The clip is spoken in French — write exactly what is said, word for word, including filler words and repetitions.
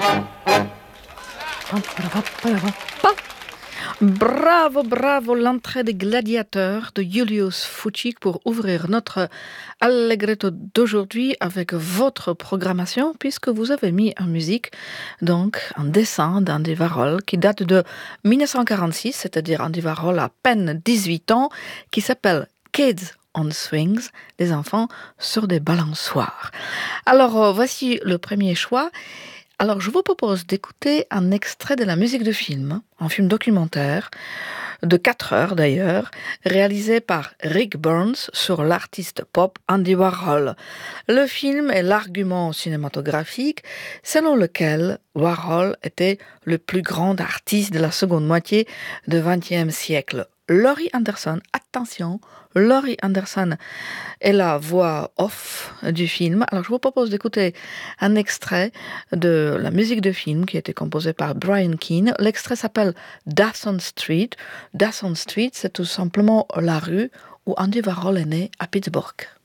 Bravo, bravo, l'entrée des gladiateurs de Julius Fučík pour ouvrir notre Allegretto d'aujourd'hui avec votre programmation, puisque vous avez mis en musique donc un dessin d'Andy Warhol qui date de dix-neuf cent quarante-six, c'est-à-dire Andy Warhol a à peine dix-huit ans, qui s'appelle Kids on Swings, des enfants sur des balançoires. Alors, euh, voici le premier choix. Alors, je vous propose d'écouter un extrait de la musique de film, un film documentaire, de quatre heures d'ailleurs, réalisé par Rick Burns sur l'artiste pop Andy Warhol. Le film est l'argument cinématographique selon lequel Warhol était le plus grand artiste de la seconde moitié du vingtième siècle. Laurie Anderson, attention, Laurie Anderson est la voix off du film. Alors je vous propose d'écouter un extrait de la musique de film qui a été composée par Brian Keane. L'extrait s'appelle Dawson Street. Dawson Street, c'est tout simplement la rue où Andy Warhol est né à Pittsburgh.